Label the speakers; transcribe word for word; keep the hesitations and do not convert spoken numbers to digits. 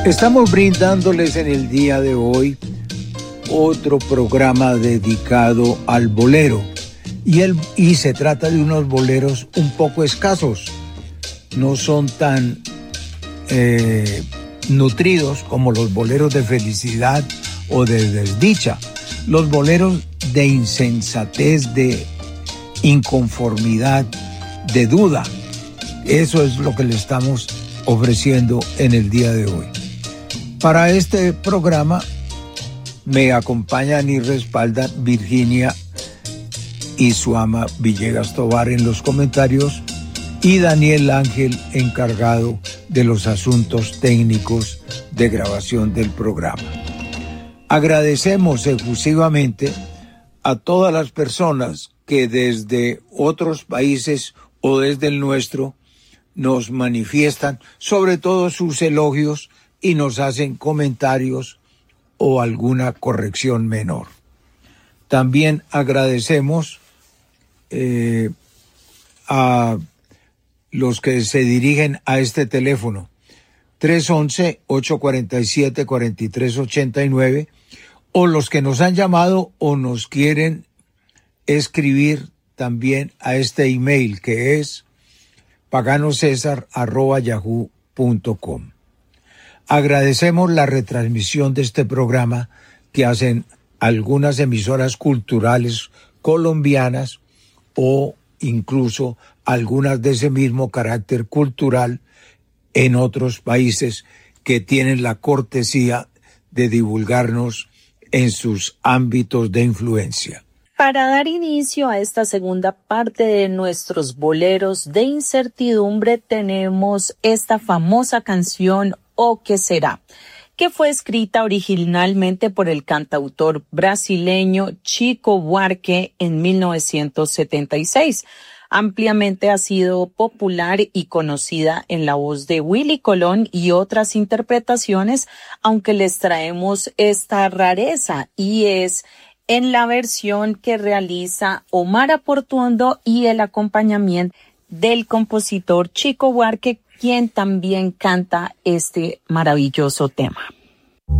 Speaker 1: Estamos brindándoles en el día de hoy otro programa dedicado al bolero y, el, y se trata de unos boleros un poco escasos, no son tan eh, nutridos como los boleros de felicidad o de desdicha, los boleros de insensatez, de inconformidad, de duda. Eso es lo que le estamos ofreciendo en el día de hoy. Para este programa me acompañan y respaldan Virginia y su ama Villegas Tovar en los comentarios y Daniel Ángel, encargado de los asuntos técnicos de grabación del programa. Agradecemos efusivamente a todas las personas que desde otros países o desde el nuestro nos manifiestan sobre todo sus elogios y nos hacen comentarios o alguna corrección menor. También agradecemos eh, a los que se dirigen a este teléfono tres once, ocho cuatro siete, cuatro tres ocho nueve o los que nos han llamado o nos quieren escribir también a este email que es paganosesar arroba yahoo punto com. Agradecemos la retransmisión de este programa que hacen algunas emisoras culturales colombianas o incluso algunas de ese mismo carácter cultural en otros países que tienen la cortesía de divulgarnos en sus ámbitos de influencia.
Speaker 2: Para dar inicio a esta segunda parte de nuestros boleros de incertidumbre, tenemos esta famosa canción ¿O qué será?, que fue escrita originalmente por el cantautor brasileño Chico Buarque en mil novecientos setenta y seis. Ampliamente ha sido popular y conocida en la voz de Willy Colón y otras interpretaciones, aunque les traemos esta rareza y es en la versión que realiza Omar Aportuondo y el acompañamiento del compositor Chico Buarque, quien también canta este maravilloso tema.